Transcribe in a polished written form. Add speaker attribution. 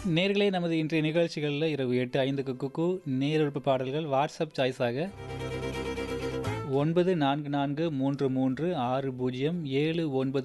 Speaker 1: நேர்களே நமது இன்றைய நிகழ்ச்சிகளில் இரவு 8:05க்கு குக்கு நேரொழுப்பு பாடல்கள் வாட்ஸ்அப் சாய்ஸாக 9443360797